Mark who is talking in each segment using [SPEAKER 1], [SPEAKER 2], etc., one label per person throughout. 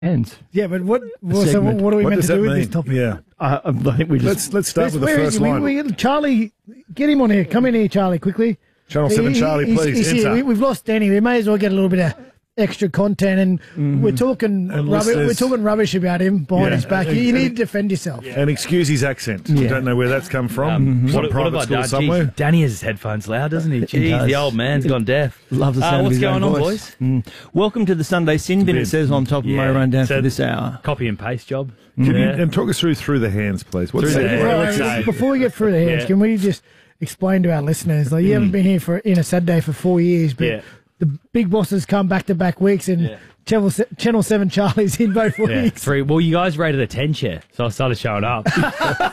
[SPEAKER 1] hands.
[SPEAKER 2] Yeah, but what are we
[SPEAKER 3] What
[SPEAKER 2] meant
[SPEAKER 3] does
[SPEAKER 2] to
[SPEAKER 3] that
[SPEAKER 2] do with
[SPEAKER 3] mean?
[SPEAKER 2] this topic?
[SPEAKER 3] Yeah.
[SPEAKER 1] I think we just
[SPEAKER 3] Let's start with the
[SPEAKER 2] Where is
[SPEAKER 3] first
[SPEAKER 2] he?
[SPEAKER 3] line.
[SPEAKER 2] Charlie, get him on here. Come in here, Charlie, quickly.
[SPEAKER 3] Channel 7 Charlie, please,
[SPEAKER 2] he's here.
[SPEAKER 3] enter.
[SPEAKER 2] We've lost Danny. We may as well get a little bit of extra content, and we're talking rubbish.
[SPEAKER 3] listeners-
[SPEAKER 2] We're talking rubbish about him behind
[SPEAKER 3] Yeah.
[SPEAKER 2] his back. You need to defend yourself.
[SPEAKER 3] And excuse his accent. I
[SPEAKER 1] Yeah.
[SPEAKER 3] don't know where that's come from. Some private school somewhere.
[SPEAKER 4] Geez, Danny has his headphones loud, doesn't he? Jeez,
[SPEAKER 1] does.
[SPEAKER 4] the old man's gone deaf.
[SPEAKER 1] love the sound of
[SPEAKER 4] What's
[SPEAKER 1] his own
[SPEAKER 4] going on,
[SPEAKER 1] voice.
[SPEAKER 4] boys?
[SPEAKER 1] Welcome to the Sunday Sin Bin, it says on top of my rundown for
[SPEAKER 4] so
[SPEAKER 1] this hour.
[SPEAKER 4] Copy and paste job.
[SPEAKER 3] Can you,
[SPEAKER 4] Yeah.
[SPEAKER 3] and talk us through the hands, please. What's
[SPEAKER 4] Through the
[SPEAKER 3] that?
[SPEAKER 4] hands.
[SPEAKER 2] Right,
[SPEAKER 4] let's say-
[SPEAKER 2] before we get through the hands,
[SPEAKER 4] Yeah.
[SPEAKER 2] can we just explain to our listeners? Like, you haven't been here in a Saturday for 4 years, but
[SPEAKER 4] Yeah.
[SPEAKER 2] the big bosses come back-to-back weeks, and
[SPEAKER 4] Yeah.
[SPEAKER 2] Channel 7 Charlie's in both
[SPEAKER 4] Yeah,
[SPEAKER 2] weeks.
[SPEAKER 4] 3. Well, you guys rated a 10 chair, so I started showing up. So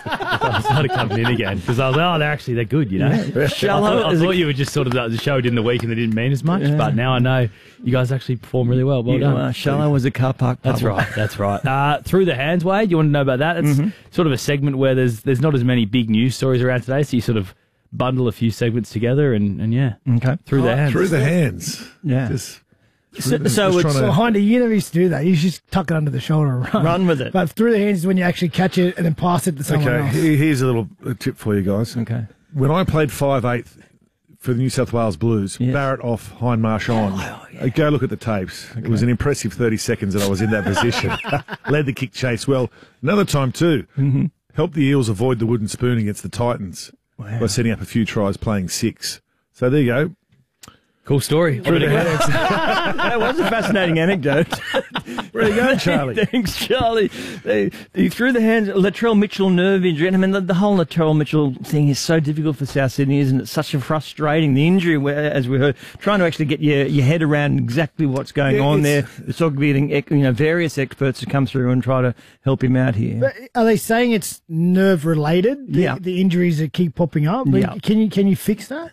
[SPEAKER 4] I started coming in again because I was like, they're good, you know. I thought you were just sort of the show in the week and they didn't mean as much, but now I know you guys actually perform really well. Well done.
[SPEAKER 1] Shallow was a car park
[SPEAKER 4] That's
[SPEAKER 1] bubble.
[SPEAKER 4] right. That's right. Through the hands, Wade. You want to know about that? It's sort of a segment where there's not as many big news stories around today, so you sort of bundle a few segments together and yeah.
[SPEAKER 1] Okay.
[SPEAKER 4] Through the hands.
[SPEAKER 3] Through the hands.
[SPEAKER 1] Yeah.
[SPEAKER 3] Just,
[SPEAKER 1] So
[SPEAKER 3] just
[SPEAKER 1] it's
[SPEAKER 3] trying to-
[SPEAKER 2] Behind it, you never used to do that. You just tuck it under the shoulder and run.
[SPEAKER 1] Run with it.
[SPEAKER 2] But through the hands is when you actually catch it and then pass it to someone
[SPEAKER 3] Okay,
[SPEAKER 2] else.
[SPEAKER 3] here's a little tip for you guys.
[SPEAKER 1] Okay.
[SPEAKER 3] When I played 5/8 for the New South Wales Blues,
[SPEAKER 1] Yes.
[SPEAKER 3] Barrett off, Hindmarsh on. Go look at the tapes. It was an impressive 30 seconds that I was in that position. Led the kick chase well. Another time too, helped the Eels avoid the wooden spoon against the Titans by setting up a few tries playing 6. So there you go.
[SPEAKER 4] Cool story.
[SPEAKER 3] Through the hands.
[SPEAKER 1] That was a fascinating anecdote.
[SPEAKER 3] Where are you going, Charlie?
[SPEAKER 1] Thanks, Charlie. They threw the hands, Latrell Mitchell nerve injury. And I mean, the whole Latrell Mitchell thing is so difficult for South Sydney, isn't it? Such a frustrating, the injury, as we heard, trying to actually get your head around exactly what's going on there. It's all getting, various experts to come through and try to help him out here.
[SPEAKER 2] But are they saying it's nerve related?
[SPEAKER 1] Yeah.
[SPEAKER 2] The injuries that keep popping up. But
[SPEAKER 1] Yeah.
[SPEAKER 2] Can you fix that?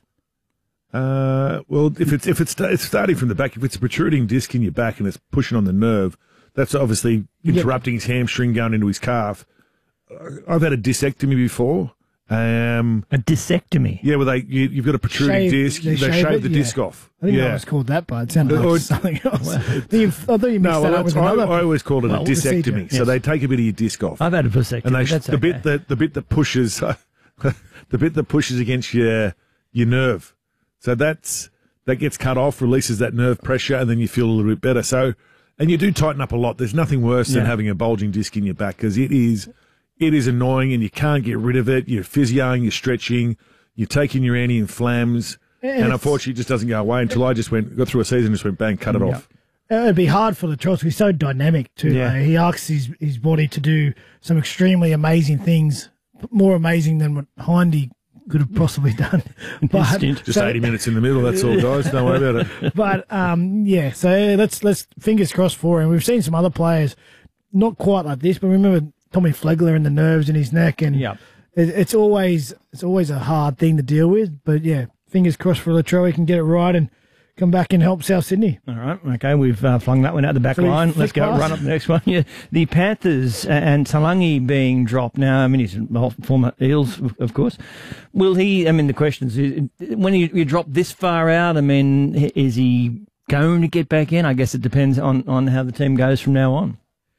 [SPEAKER 3] Well, if it's starting from the back, if it's a protruding disc in your back and it's pushing on the nerve, that's obviously interrupting his hamstring going into his calf. I've had a discectomy before.
[SPEAKER 1] A discectomy.
[SPEAKER 3] Yeah, well, you've got a protruding disc. They shave the disc off.
[SPEAKER 2] I think that was called that, but it sounded like something else. I thought you mixed that up with another.
[SPEAKER 3] I always called it a
[SPEAKER 2] procedure.
[SPEAKER 3] discectomy. So they take a bit of your disc off,
[SPEAKER 1] I've had a vasectomy.
[SPEAKER 3] and
[SPEAKER 1] That's
[SPEAKER 3] the
[SPEAKER 1] okay.
[SPEAKER 3] bit that pushes the bit that pushes against your nerve. So that gets cut off, releases that nerve pressure, and then you feel a little bit better. So, and you do tighten up a lot. There's nothing worse than having a bulging disc in your back because it is annoying and you can't get rid of it. You're physioing, you're stretching, you're taking your anti-inflams, and unfortunately it just doesn't go away until I just got through a season and just went bang, cut it off.
[SPEAKER 2] It'd be hard for Latrell. He's so dynamic too.
[SPEAKER 1] Yeah.
[SPEAKER 2] He asks his body to do some extremely amazing things, more amazing than what Hindy could have possibly done. But
[SPEAKER 3] Just 80 minutes in the middle, that's all, guys. Don't worry about it.
[SPEAKER 2] But so let's fingers crossed for him. We've seen some other players not quite like this, but remember Tommy Flegler and the nerves in his neck, and it's always a hard thing to deal with. But yeah, fingers crossed for Latrell. He can get it right and come back and help South Sydney.
[SPEAKER 1] All right, okay, we've flung that one out the back
[SPEAKER 2] So we
[SPEAKER 1] line.
[SPEAKER 2] flick
[SPEAKER 1] Let's go
[SPEAKER 2] past?
[SPEAKER 1] run up the next one. Yeah, the Panthers and Talangi being dropped now. I mean, he's a former Eels, of course. Will he? I mean, the question is, when you drop this far out, I mean, is he going to get back in? I guess it depends on how the team goes from now on.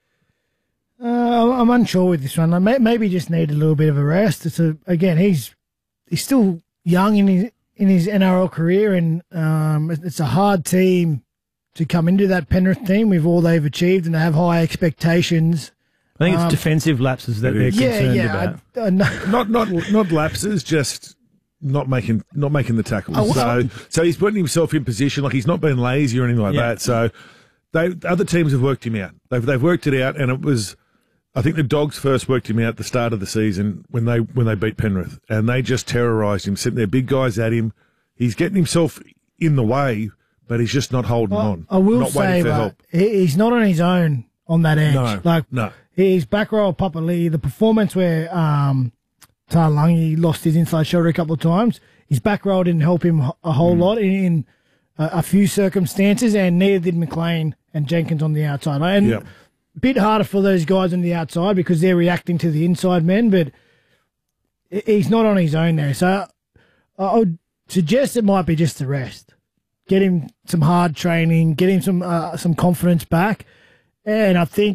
[SPEAKER 2] I'm unsure with this one. Maybe just need a little bit of a rest. Again, he's still young in his NRL career, and it's a hard team to come into that Penrith team with all they've achieved, and they have high expectations.
[SPEAKER 1] I think it's defensive lapses that they're concerned about.
[SPEAKER 3] Not lapses, just not making the tackles. So he's putting himself in position, like he's not being lazy or anything like that. So other teams have worked him out. They've worked it out, and it was. I think the Dogs first worked him out at the start of the season when they beat Penrith, and they just terrorised him, sitting there, big guys at him. He's getting himself in the way, but he's just not holding on.
[SPEAKER 2] I will
[SPEAKER 3] not
[SPEAKER 2] say,
[SPEAKER 3] waiting for help.
[SPEAKER 2] He's not on his own on that edge.
[SPEAKER 3] No.
[SPEAKER 2] He's back row Papali. The performance where Talangi lost his inside shoulder a couple of times, his back row didn't help him a whole lot in a few circumstances, and neither did McLean and Jenkins on the outside. And bit harder for those guys on the outside because they're reacting to the inside men, but he's not on his own there. So I would suggest it might be just the rest. Get him some hard training, get him some confidence back, And I think